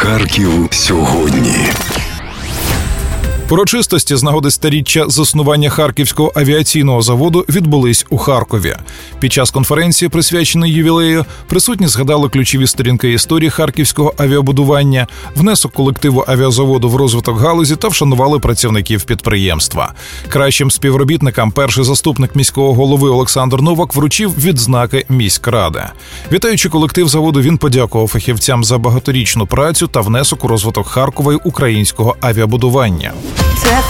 Харків сьогодні. Урочистості з нагоди 100-річчя заснування Харківського авіаційного заводу відбулись у Харкові. Під час конференції, присвяченої ювілею, присутні згадали ключові сторінки історії харківського авіабудування, внесок колективу авіазаводу в розвиток галузі та вшанували працівників підприємства. Кращим співробітникам перший заступник міського голови Олександр Новак вручив відзнаки міськради. Вітаючи колектив заводу, він подякував фахівцям за багаторічну працю та внесок у розвиток Харкова й українського авіабудування.